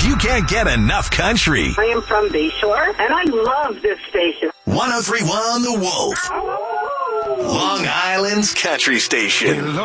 means you can't get enough country. I am from Bayshore, and I love this station. 103.1 The Wolf. Long Island's country station.